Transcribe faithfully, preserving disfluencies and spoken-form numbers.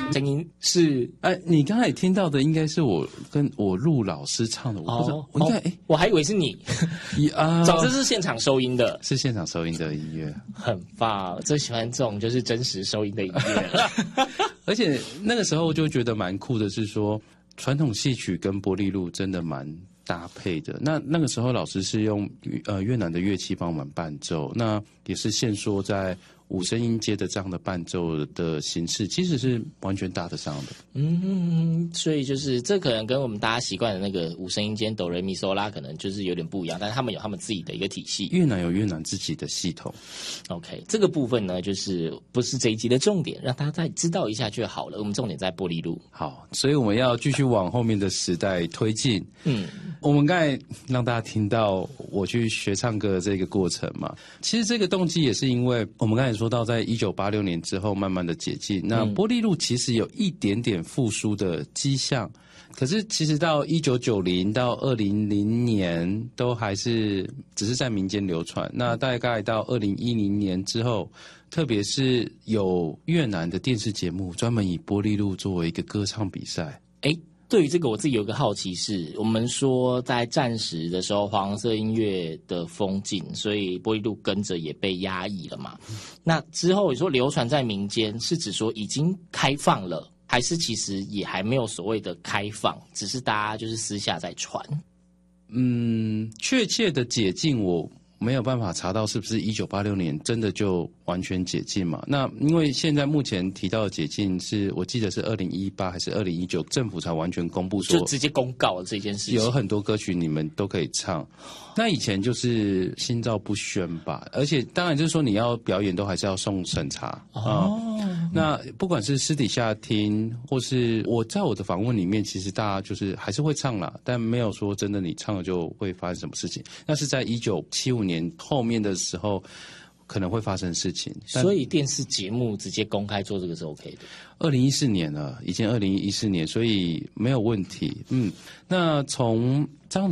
声音是哎，你刚才听到的应该是我跟我陆老师唱的，我不知道， 哦、 我应该哎、 哦，我还以为是你， 啊， 总之是现场收音的， 是现场收音的音乐， 很棒，最喜欢这种就是真实收音的音乐了。 而且那个时候就觉得蛮酷的，是说传统戏曲跟波丽露真的蛮搭配的。那那个时候老师是用呃越南的乐器帮我们伴奏，那也是现说在五声音阶的这样的伴奏的形式，其实是完全搭得上的。 嗯，所以就是这可能跟我们大家习惯的那个五声音阶哆来咪嗦拉可能就是有点不一样，但是他们有他们自己的一个体系。 越南有越南自己的系统。 OK， 这个部分呢，就是不是这一集的重点，让大家再知道一下就好了。我们重点在波丽露。 好，所以我们要继续往后面的时代推进。嗯，我们刚才让大家听到我去学唱歌的这个过程嘛，其实这个动机也是因为我们刚才说到，在一九八六年之后慢慢的解禁，那波丽露其实有一点点复苏的迹象，可是其实到一九九零到二零零年都还是只是在民间流传。那大概到二零一零年之后，特别是有越南的电视节目专门以波丽露作为一个歌唱比赛。 诶，对于这个我自己有个好奇是，我们说在战时的时候黄色音乐的封禁，所以波丽露跟着也被压抑了嘛。那之后你说流传在民间，是指说已经开放了，还是其实也还没有所谓的开放，只是大家就是私下在传？ 嗯，确切的解禁我没有办法查到是不是一九八六年真的就完全解禁嘛。那因为现在目前提到的解禁是我记得是二零一八还是二零一九政府才完全公布说就直接公告了这件事情， 有很多歌曲你们都可以唱。那以前就是心照不宣吧，而且当然就是说你要表演都还是要送审查哦、嗯。那不管是私底下听，或是我在我的访问里面，其实大家就是还是会唱啦，但没有说真的你唱了就会发生什么事情。那是在一九七五年后面的时候可能会发生事情， 所以电视节目直接公开做这个是 OK 的。 二零一四年了，已经二零一四年，所以没有问题。嗯，那从这样的